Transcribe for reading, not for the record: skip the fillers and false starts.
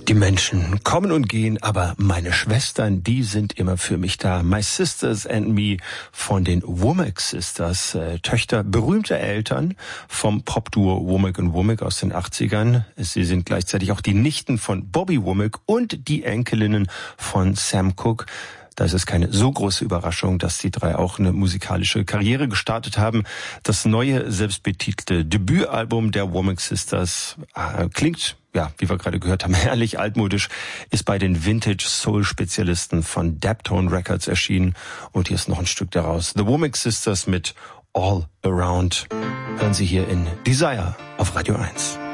Die Menschen kommen und gehen, aber meine Schwestern, die sind immer für mich da. My Sisters and Me von den Womack Sisters, Töchter berühmter Eltern vom Popduo Womack & Womack aus den 80ern. Sie sind gleichzeitig auch die Nichten von Bobby Womack und die Enkelinnen von Sam Cooke. Da ist es keine so große Überraschung, dass die drei auch eine musikalische Karriere gestartet haben. Das neue, selbstbetitelte Debütalbum der Womack Sisters klingt, ja, wie wir gerade gehört haben, herrlich altmodisch, ist bei den Vintage-Soul-Spezialisten von Daptone Records erschienen. Und hier ist noch ein Stück daraus. The Womack Sisters mit All Around. Hören Sie hier in Desire auf Radio 1.